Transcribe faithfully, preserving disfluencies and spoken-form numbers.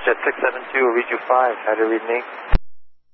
Jet six seven two will read you five. How to read me?